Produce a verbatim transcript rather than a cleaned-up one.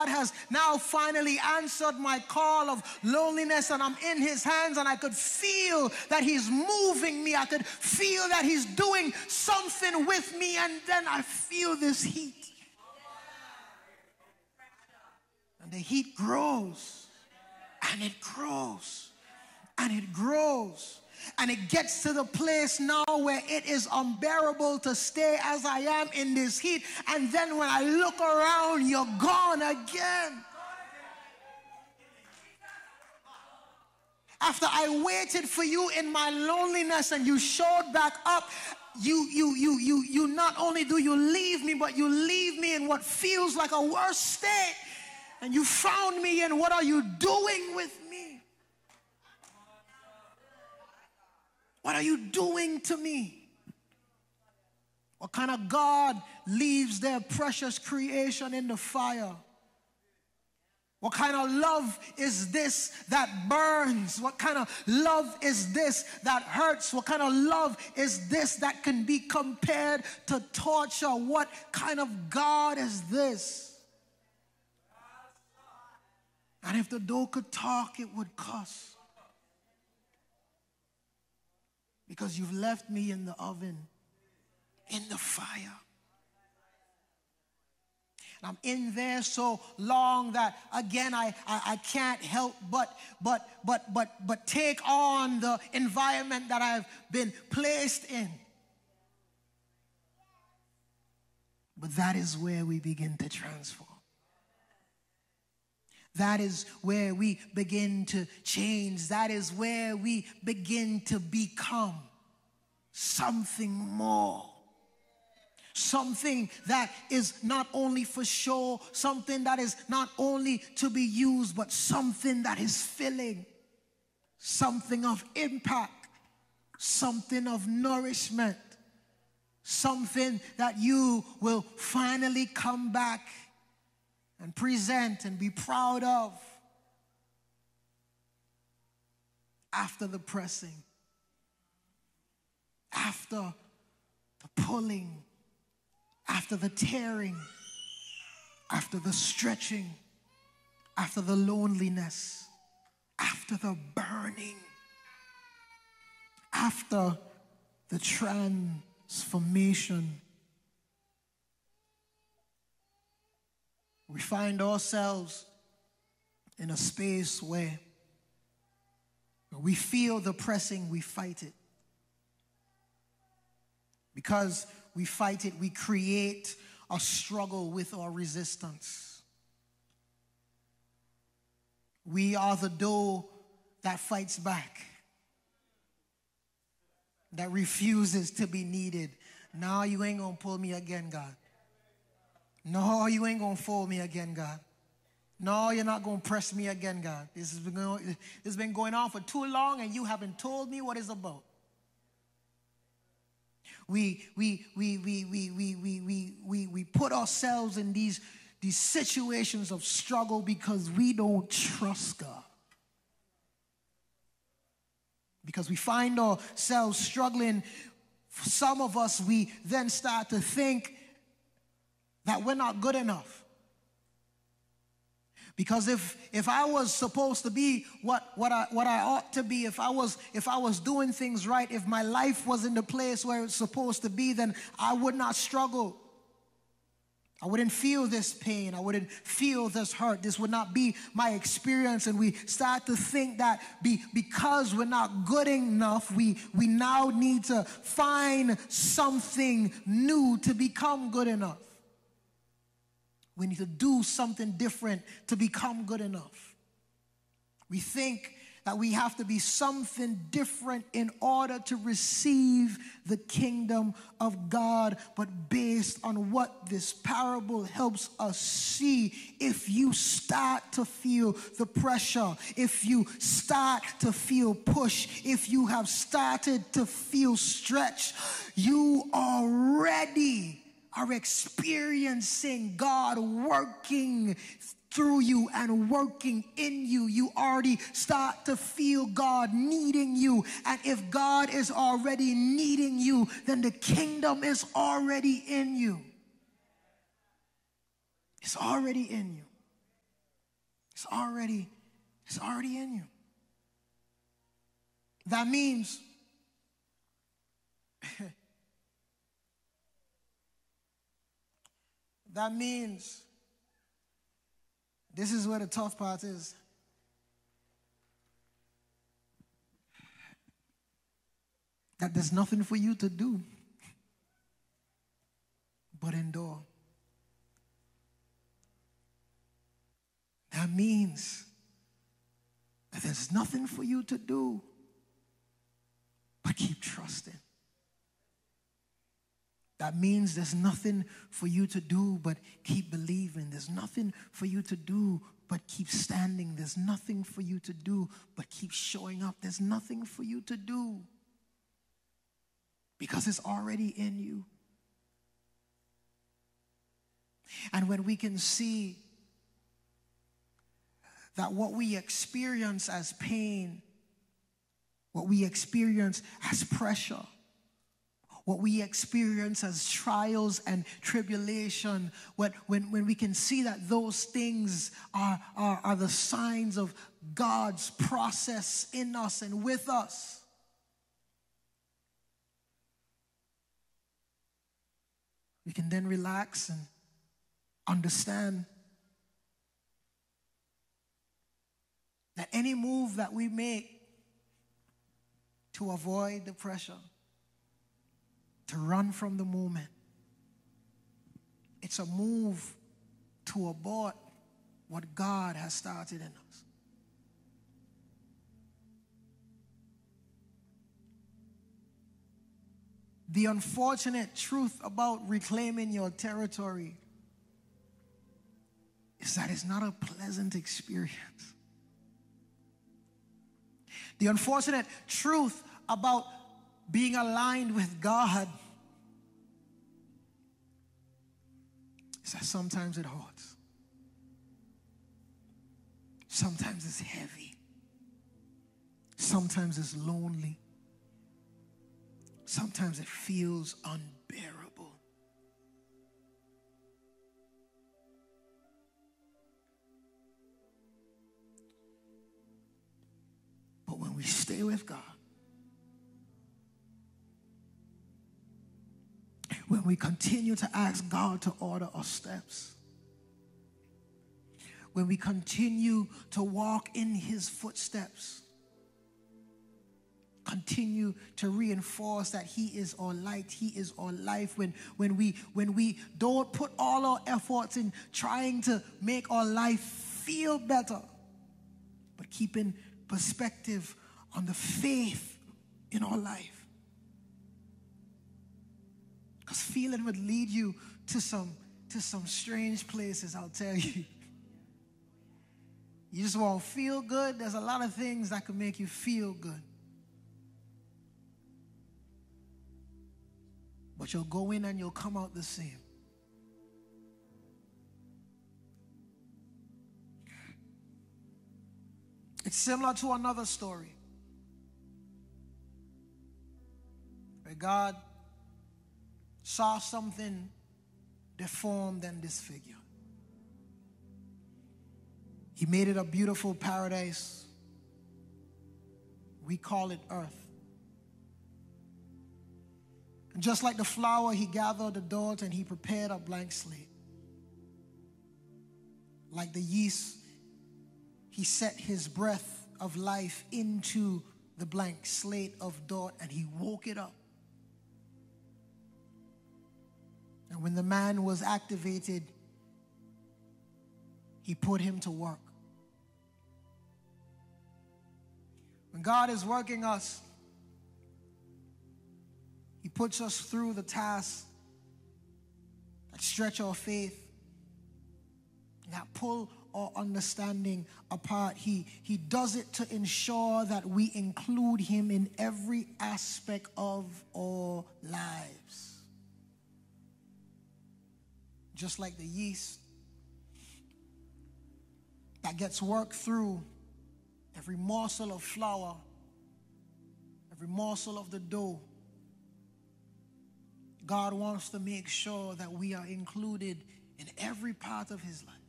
has now finally answered my call of loneliness, and I'm in his hands, and I could feel that he's moving me. I could feel that he's doing something with me, and then I feel this heat. And the heat grows, and it grows, and it grows. And it gets to the place now where it is unbearable to stay as I am in this heat. And then when I look around, you're gone again. After I waited for you in my loneliness and you showed back up, you, you, you, you, you not only do you leave me, but you leave me in what feels like a worse state. And you found me in what are you doing with me? What are you doing to me? What kind of God leaves their precious creation in the fire? What kind of love is this that burns? What kind of love is this that hurts? What kind of love is this that can be compared to torture? What kind of God is this? And if the dough could talk, it would cuss. Because you've left me in the oven, in the fire. And I'm in there so long that again I, I, I can't help but but but but but take on the environment that I've been placed in. But that is where we begin to transform. That is where we begin to change. That is where we begin to become something more. Something that is not only for show, something that is not only to be used, but something that is filling, something of impact, something of nourishment, something that you will finally come back and present and be proud of after the pressing, after the pulling, after the tearing, after the stretching, after the loneliness, after the burning, after the transformation. We find ourselves in a space where we feel the pressing, we fight it. Because we fight it, we create a struggle with our resistance. We are the dough that fights back, that refuses to be needed. No, you ain't gonna pull me again, God. No, you ain't going to fold me again, God. No, you're not going to press me again, God. This has been going, this has been going on for too long, and you haven't told me what it's about. We we we we we we we we we, we put ourselves in these, these situations of struggle because we don't trust God. Because we find ourselves struggling. For some of us, we then start to think that we're not good enough. Because if if I was supposed to be what, what I what I ought to be, if I was if I was doing things right, if my life was in the place where it's supposed to be, then I would not struggle. I wouldn't feel this pain. I wouldn't feel this hurt. This would not be my experience. And we start to think that be, because we're not good enough, we, we now need to find something new to become good enough. We need to do something different to become good enough. We think that we have to be something different in order to receive the kingdom of God. But based on what this parable helps us see, if you start to feel the pressure, if you start to feel push, if you have started to feel stretch, you already are experiencing God working through you and working in you. You already start to feel God needing you. And if God is already needing you, then the kingdom is already in you. It's already in you. It's already, it's already in you. That means that means this is where the tough part is. That there's nothing for you to do but endure. That means that there's nothing for you to do but keep trusting. That means there's nothing for you to do but keep believing. There's nothing for you to do but keep standing. There's nothing for you to do but keep showing up. There's nothing for you to do because it's already in you. And when we can see that what we experience as pain, what we experience as pressure, what we experience as trials and tribulation, when, when, when we can see that those things are, are, are the signs of God's process in us and with us, we can then relax and understand that any move that we make to avoid the pressure, to run from the moment, it's a move to abort what God has started in us. The unfortunate truth about reclaiming your territory is that it's not a pleasant experience. The unfortunate truth about being aligned with God is that sometimes it hurts. Sometimes it's heavy. Sometimes it's lonely. Sometimes it feels unbearable. But when we stay with God, when we continue to ask God to order our steps, when we continue to walk in His footsteps, continue to reinforce that He is our light, He is our life, when, when, we, when we don't put all our efforts in trying to make our life feel better, but keeping perspective on the faith in our life. Because feeling would lead you to some, to some strange places, I'll tell you. You just want to feel good. There's a lot of things that can make you feel good. But you'll go in and you'll come out the same. It's similar to another story where God saw something deformed and disfigured. He made it a beautiful paradise. We call it earth. And just like the flower, He gathered the dirt and He prepared a blank slate. Like the yeast, He set His breath of life into the blank slate of dirt and He woke it up. And when the man was activated, He put him to work. When God is working us, He puts us through the tasks that stretch our faith, that pull our understanding apart. He, he does it to ensure that we include Him in every aspect of our lives. Just like the yeast that gets worked through every morsel of flour, every morsel of the dough, God wants to make sure that we are included in every part of His life.